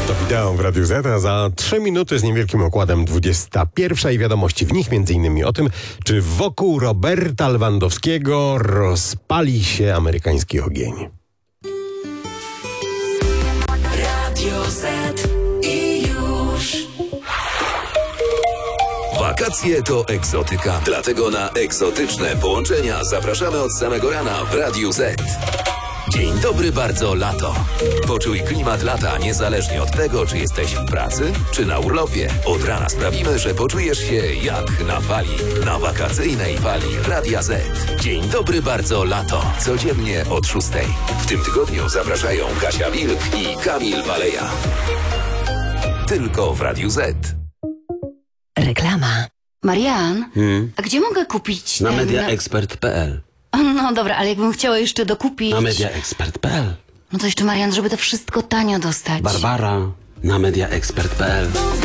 To wideo w Radiu Z, a za 3 minuty z niewielkim okładem 21 i wiadomości w nich m.in. o tym, czy wokół Roberta Lewandowskiego rozpali się amerykański ogień. Radio Z i już. Wakacje to egzotyka, dlatego na egzotyczne połączenia zapraszamy od samego rana w Radiu Z. Dzień dobry, bardzo lato. Poczuj klimat lata niezależnie od tego, czy jesteś w pracy, czy na urlopie. Od rana sprawimy, że poczujesz się jak na fali. Na wakacyjnej fali Radia Z. Dzień dobry, bardzo lato. Codziennie od 6. W tym tygodniu zapraszają Kasia Wilk i Kamil Waleja. Tylko w Radiu Z. Reklama. Marian, a gdzie mogę kupić Na ten... mediaexpert.pl. No dobra, ale jakbym chciała jeszcze dokupić... Na mediaexpert.pl. No to jeszcze, Marian, żeby to wszystko tanio dostać. Barbara. Na mediaexpert.pl.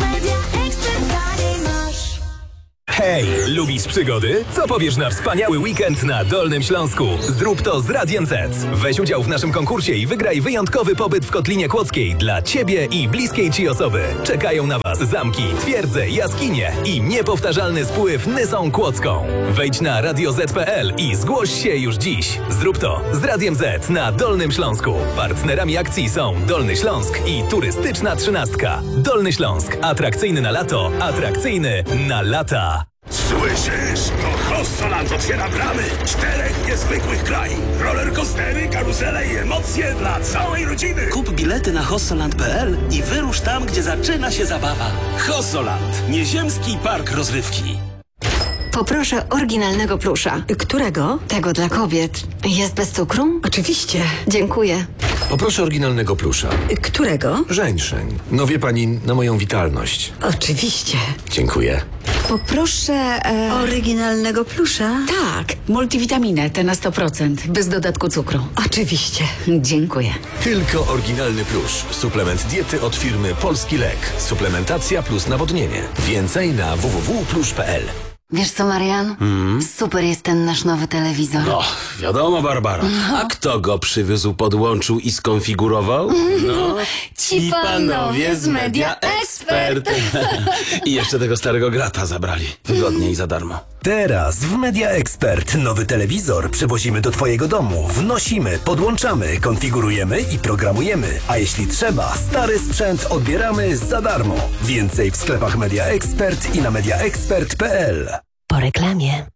Hej, lubisz przygody? Co powiesz na wspaniały weekend na Dolnym Śląsku? Zrób to z Radiem Z. Weź udział w naszym konkursie i wygraj wyjątkowy pobyt w Kotlinie Kłodzkiej dla Ciebie i bliskiej Ci osoby. Czekają na Was zamki, twierdze, jaskinie i niepowtarzalny spływ Nysą Kłodzką. Wejdź na radioz.pl i zgłoś się już dziś. Zrób to z Radiem Z na Dolnym Śląsku. Partnerami akcji są Dolny Śląsk i Turystyczna Trzynastka. Dolny Śląsk. Atrakcyjny na lato, atrakcyjny na lata. Słyszysz? To Hossoland otwiera bramy 4 niezwykłych krain. Rollercoastery, karuzele i emocje dla całej rodziny. Kup bilety na hossoland.pl i wyrusz tam, gdzie zaczyna się zabawa. Hossoland. Nieziemski park rozrywki. Poproszę oryginalnego plusza. Którego? Tego dla kobiet. Jest bez cukru? Oczywiście. Dziękuję. Poproszę oryginalnego plusza. Którego? Żeńszeń. No wie pani, na moją witalność. Oczywiście. Dziękuję. Poproszę oryginalnego plusza. Tak, multivitaminę, te na 100%, bez dodatku cukru. Oczywiście. Dziękuję. Tylko oryginalny plusz. Suplement diety od firmy Polski Lek. Suplementacja plus nawodnienie. Więcej na www.plusz.pl. Wiesz co, Marian? Super jest ten nasz nowy telewizor. No, wiadomo, Barbara. A kto go przywiózł, podłączył i skonfigurował? No, Ci panowie z Media Expert. I jeszcze tego starego grata zabrali. Wygodnie i za darmo. Teraz w Media Expert nowy telewizor przywozimy do Twojego domu. Wnosimy, podłączamy, konfigurujemy i programujemy. A jeśli trzeba, stary sprzęt odbieramy za darmo. Więcej w sklepach Media Expert i na mediaexpert.pl. Po reklamie.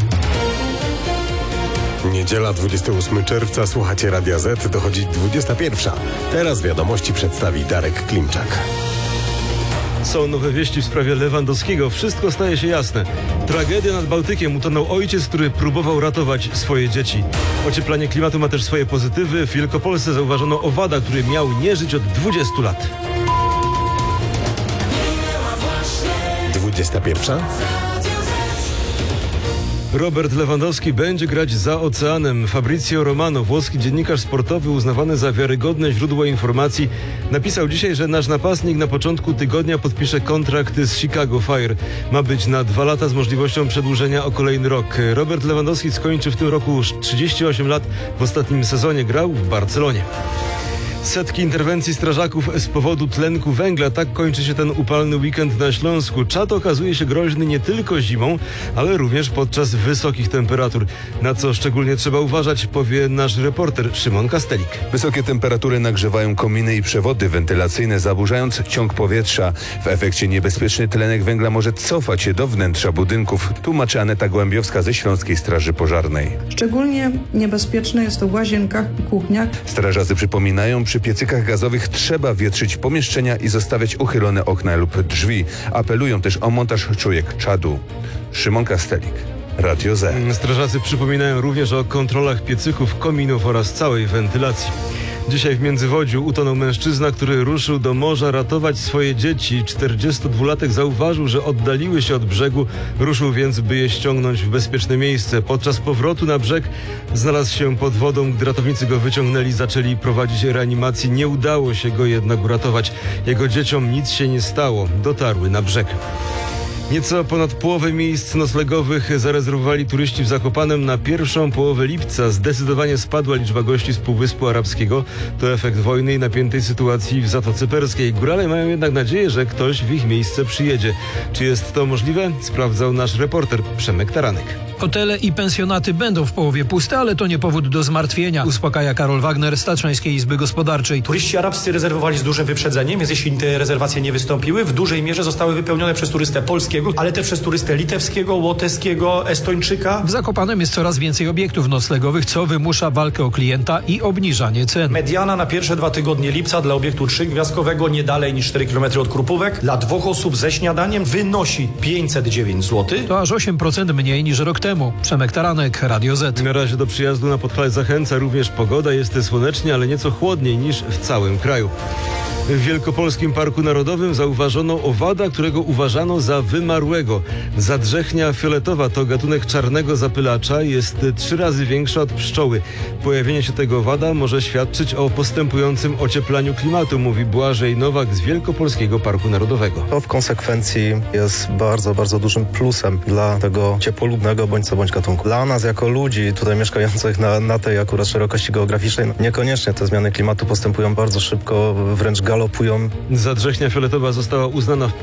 Niedziela 28 czerwca, słuchacie Radia Z, dochodzi 21. Teraz wiadomości przedstawi Darek Klimczak. Są nowe wieści w sprawie Lewandowskiego. Wszystko staje się jasne. Tragedia nad Bałtykiem. Utonął ojciec, który próbował ratować swoje dzieci. Ocieplanie klimatu ma też swoje pozytywy. W Wielkopolsce zauważono owada, który miał nie żyć od 20 lat. 21. Robert Lewandowski będzie grać za oceanem. Fabrizio Romano, włoski dziennikarz sportowy uznawany za wiarygodne źródło informacji, napisał dzisiaj, że nasz napastnik na początku tygodnia podpisze kontrakt z Chicago Fire. Ma być na 2 lata z możliwością przedłużenia o kolejny rok. Robert Lewandowski skończy w tym roku 38 lat. W ostatnim sezonie grał w Barcelonie. Setki interwencji strażaków z powodu tlenku węgla. Tak kończy się ten upalny weekend na Śląsku. Czad okazuje się groźny nie tylko zimą, ale również podczas wysokich temperatur. Na co szczególnie trzeba uważać, powie nasz reporter Szymon Kastelik. Wysokie temperatury nagrzewają kominy i przewody wentylacyjne, zaburzając ciąg powietrza. W efekcie niebezpieczny tlenek węgla może cofać się do wnętrza budynków, tłumaczy Aneta Gołębiowska ze Śląskiej Straży Pożarnej. Szczególnie niebezpieczne jest to w łazienkach i kuchniach. Strażacy przypominają, przy piecykach gazowych trzeba wietrzyć pomieszczenia i zostawiać uchylone okna lub drzwi. Apelują też o montaż czujek czadu. Szymon Kastelik, Radio Z. Strażacy przypominają również o kontrolach piecyków, kominów oraz całej wentylacji. Dzisiaj w Międzywodziu utonął mężczyzna, który ruszył do morza ratować swoje dzieci. 42-latek zauważył, że oddaliły się od brzegu, ruszył więc, by je ściągnąć w bezpieczne miejsce. Podczas powrotu na brzeg znalazł się pod wodą. Gdy ratownicy go wyciągnęli, zaczęli prowadzić reanimację. Nie udało się go jednak uratować. Jego dzieciom nic się nie stało. Dotarły na brzeg. Nieco ponad połowę miejsc noclegowych zarezerwowali turyści w Zakopanem na pierwszą połowę lipca. Zdecydowanie spadła liczba gości z Półwyspu Arabskiego. To efekt wojny i napiętej sytuacji w Zatoce Perskiej. Górale mają jednak nadzieję, że ktoś w ich miejsce przyjedzie. Czy jest to możliwe? Sprawdzał nasz reporter Przemek Taranek. Hotele i pensjonaty będą w połowie puste, ale to nie powód do zmartwienia, uspokaja Karol Wagner z Tatrzańskiej Izby Gospodarczej. Turyści arabscy rezerwowali z dużym wyprzedzeniem, więc jeśli te rezerwacje nie wystąpiły, w dużej mierze zostały wypełnione przez turystę polskiego, ale też przez turystę litewskiego, łotewskiego, estończyka. W Zakopanem jest coraz więcej obiektów noclegowych, co wymusza walkę o klienta i obniżanie cen. Mediana na pierwsze 2 tygodnie lipca dla obiektu 3-gwiazdkowego nie dalej niż 4 km od Krupówek dla 2 osób ze śniadaniem wynosi 509 zł. To aż 8% mniej niż rok temu. Przemek Taranek, Radio Z. Na razie do przyjazdu na Podhale zachęca również pogoda. Jest słonecznie, ale nieco chłodniej niż w całym kraju. W Wielkopolskim Parku Narodowym zauważono owada, którego uważano za wymarłego. Zadrzechnia fioletowa to gatunek czarnego zapylacza, jest 3 razy większa od pszczoły. Pojawienie się tego owada może świadczyć o postępującym ocieplaniu klimatu, mówi Błażej Nowak z Wielkopolskiego Parku Narodowego. To w konsekwencji jest bardzo, bardzo dużym plusem dla tego ciepłolubnego bądź co bądź gatunku. Dla nas jako ludzi tutaj mieszkających na tej akurat szerokości geograficznej, niekoniecznie te zmiany klimatu postępują bardzo szybko, wręcz galopują. Zadrzechnia fioletowa została uznana w